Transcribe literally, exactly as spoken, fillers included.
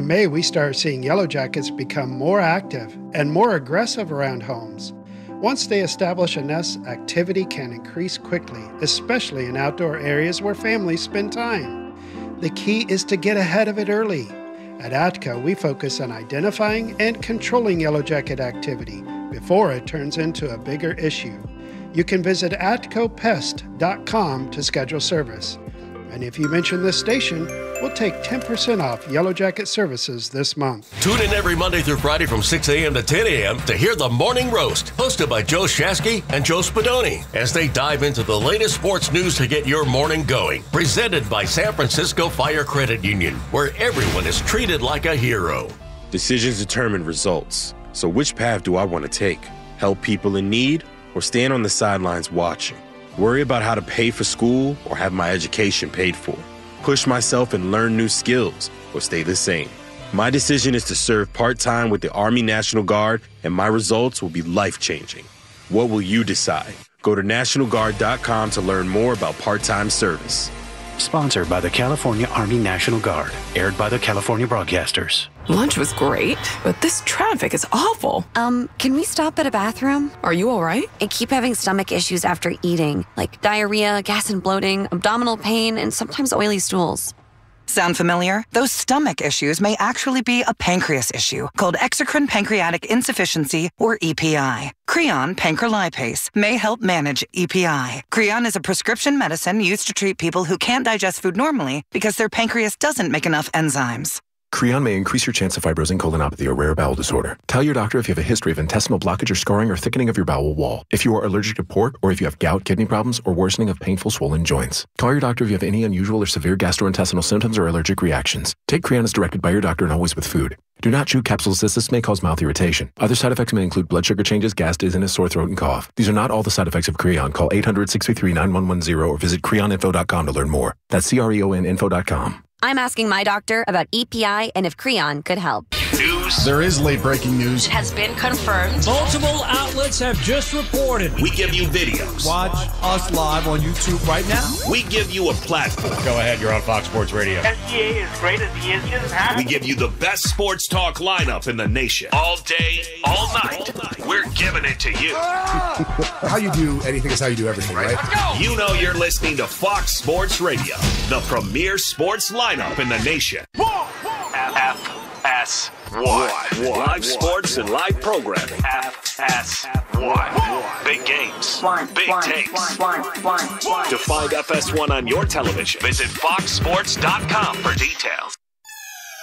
May, we start seeing yellow jackets become more active and more aggressive around homes. Once they establish a nest, activity can increase quickly, especially in outdoor areas where families spend time. The key is to get ahead of it early. At A T C A, we focus on identifying and controlling yellow jacket activity before it turns into a bigger issue. You can visit atco pest dot com to schedule service. And if you mention this station, we'll take ten percent off Yellow Jacket services this month. Tune in every Monday through Friday from six a.m. to ten a.m. to hear The Morning Roast, hosted by Joe Shasky and Joe Spadoni, as they dive into the latest sports news to get your morning going. Presented by San Francisco Fire Credit Union, where everyone is treated like a hero. Decisions determine results. So which path do I want to take? Help people in need or stand on the sidelines watching? Worry about how to pay for school or have my education paid for? Push myself and learn new skills or stay the same? My decision is to serve part-time with the Army National Guard, and my results will be life-changing. What will you decide? Go to national guard dot com to learn more about part-time service. Sponsored by the California Army National Guard. Aired by the California Broadcasters. Lunch was great, but this traffic is awful. Um, can we stop at a bathroom? Are you all right? I keep having stomach issues after eating, like diarrhea, gas and bloating, abdominal pain, and sometimes oily stools. Sound familiar? Those stomach issues may actually be a pancreas issue called exocrine pancreatic insufficiency, or E P I. Creon pancrelipase may help manage E P I. Creon is a prescription medicine used to treat people who can't digest food normally because their pancreas doesn't make enough enzymes. Creon may increase your chance of fibrosing colonopathy or rare bowel disorder. Tell your doctor if you have a history of intestinal blockage or scarring or thickening of your bowel wall, if you are allergic to pork, or if you have gout, kidney problems, or worsening of painful swollen joints. Call your doctor if you have any unusual or severe gastrointestinal symptoms or allergic reactions. Take Creon as directed by your doctor and always with food. Do not chew capsules as this may cause mouth irritation. Other side effects may include blood sugar changes, gas, dizziness, sore throat, and cough. These are not all the side effects of Creon. Call eight hundred, six three three, nine one one zero or visit creon info dot com to learn more. That's C R E O N info dot com. I'm asking my doctor about E P I and if Creon could help. News. There is late-breaking news. It has been confirmed. Multiple outlets have just reported. We give you videos. Watch us live on YouTube right now. We give you a platform. Go ahead, you're on Fox Sports Radio. S G A is great as he is just happy. We give you the best sports talk lineup in the nation. All day, all night. All night. We're giving it to you. How you do anything is how you do everything, right? Let's go. You know you're listening to Fox Sports Radio, the premier sports lineup in the nation. F S one. Live sports and live programming. F S one. Big games. One, Big one, takes. one, one, one, one. To find F S one on your television, visit fox sports dot com for details.